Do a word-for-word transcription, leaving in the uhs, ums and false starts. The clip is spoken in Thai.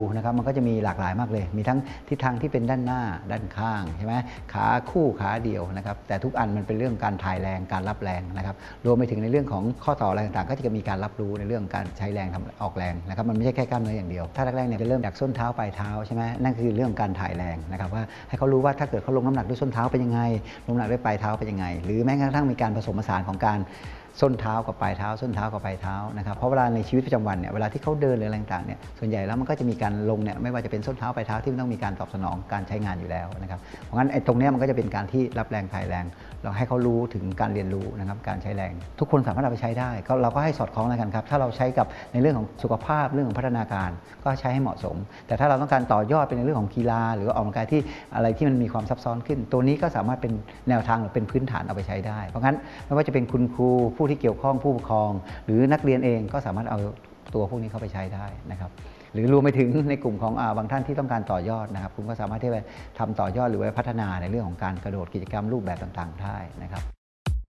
นะครับมันก็จะมีหลากหลายมากเลยมีทั้งทิศทางที่เป็นด้านหน้าด้านข้างใช่ไหมขาคู่ขาเดี่ยวนะครับแต่ทุกอันมันเป็นเรื่องการถ่ายแรงการรับแรงนะครับรวมไปถึงในเรื่องของข้อต่ออะไรต่างๆก็จะมีการรับรู้ในเรื่องการใช้แรงทำออกแรงนะครับมันไม่ใช่แค่กล้ามเนื้ออย่างเดียวถ้าแรกๆเนี่ยจะเริ่มจากส้นเท้าปลายเท้าใช่ไหมนั่นคือเรื่องการถ่ายแรงนะครับว่าให้เขารู้ว่าถ้าเกิดเขาลงน้ำหนักด้วยส้นเท้าเป็นยังไงลงน้ำหนักด้วยปลายเท้าเป็นยังไงหรือแม้กระทั่งมีการผสมผสานของการส้นเท้ากับปลายเท้าส้นเท้ากับปลายเท้านะครับเพราะเวลาในชีวิตประจำวันเนี่ยเวลาที่เขาเดินหรืออะไรต่างๆเนี่ยส่วนใหญ่แล้วมันก็จะมีการลงเนี่ยไม่ว่าจะเป็นส้นเท้าปลายเท้าที่มันต้องมีการตอบสนองการใช้งานอยู่แล้วนะครับเพราะงั้นไอ้ตรงนี้มันก็จะเป็นการที่รับแรงถ่ายแรงเราให้เขารู้ถึงการเรียนรู้นะครับการใช้แรงทุกคนสามารถเอาไปใช้ได้ก็เราก็ให้สอดคล้องกันครับถ้าเราใช้กับในเรื่องของสุขภาพเรื่องของพัฒนาการก็ใช้ให้เหมาะสมแต่ถ้าเราต้องการต่อยอดเป็นในเรื่องของกีฬาหรือออกกำลังกายที่อะไรที่มันมีความซับซ้อนขึ้นตัวนี้ก็สามารถเป็นแนวทางหรือเป็นพื้นฐานเอาไปใช้ได้เพราะงั้นไม่ว่าจะเป็นคุณครูผู้ที่เกี่ยวข้องผู้ปกครองหรือนักเรียนเองก็สามารถเอาตัวพวกนี้เข้าไปใช้ได้นะครับหรือรวมไปถึงในกลุ่มของบางท่านที่ต้องการต่อยอดนะครับคุณก็สามารถที่จะทำต่อยอดหรือว่าพัฒนาในเรื่องของการกระโดดกิจกรรมรูปแบบต่างๆได้นะครับ